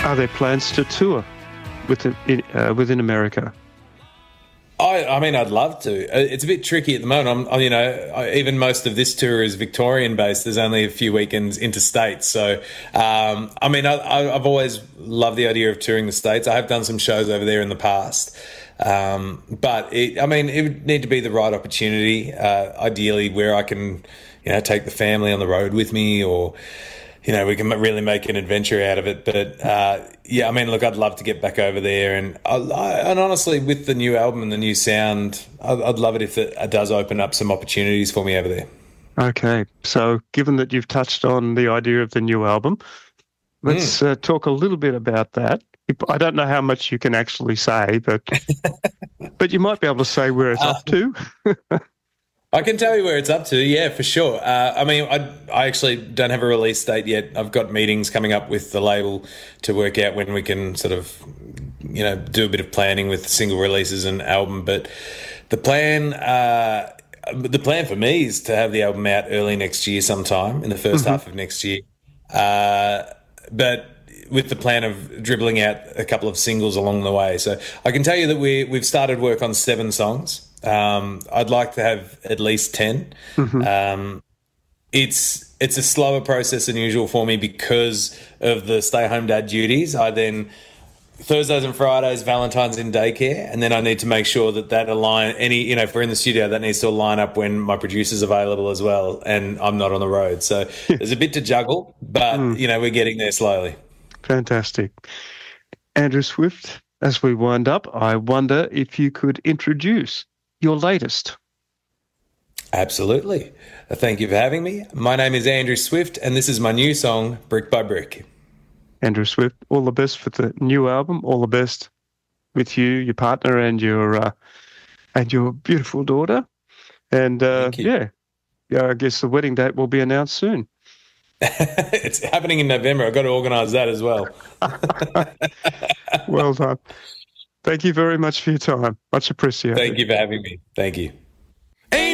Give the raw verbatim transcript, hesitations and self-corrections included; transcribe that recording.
Are there plans to tour within, uh, within America? I, I mean, I'd love to. It's a bit tricky at the moment. I'm, you know, I, even most of this tour is Victorian-based. There's only a few weekends interstate. So, um, I mean, I, I've always loved the idea of touring the States. I have done some shows over there in the past. Um, but, it, I mean, it would need to be the right opportunity, uh, ideally where I can, you know, take the family on the road with me, or, you know, we can really make an adventure out of it. But, uh, yeah, I mean, look, I'd love to get back over there. And I, I, and honestly, with the new album and the new sound, I'd, I'd love it if it does open up some opportunities for me over there. Okay. So given that you've touched on the idea of the new album, let's mm. uh, talk a little bit about that. I don't know how much you can actually say, but but you might be able to say where it's uh, up to. I can tell you where it's up to, yeah, for sure. Uh, I mean, I, I actually don't have a release date yet. I've got meetings coming up with the label to work out when we can sort of, you know, do a bit of planning with single releases and album. But the plan, uh, the plan for me is to have the album out early next year, sometime in the first mm-hmm. half of next year. Uh, but with the plan of dribbling out a couple of singles along the way. So I can tell you that we we've started work on seven songs. Um, I'd like to have at least ten. Mm-hmm. Um, it's it's a slower process than usual for me because of the stay-home dad duties. I then Thursdays and Fridays, Valentine's in daycare, and then I need to make sure that that align any you know if we're in the studio, that needs to align up when my producer's available as well, and I'm not on the road. So there's a bit to juggle, but mm. you know we're getting there slowly. Fantastic, Andrew Swift. As we wind up, I wonder if you could introduce your latest. Absolutely. Thank you for having me. My name is Andrew Swift, and this is my new song, Brick by Brick. Andrew Swift, all the best for the new album. All the best with you, your partner, and your uh, and your beautiful daughter. And uh, yeah, yeah, I guess the wedding date will be announced soon. It's happening in November. I've got to organise that as well. Well done. Thank you very much for your time. Much appreciated. Thank you for having me. Thank you.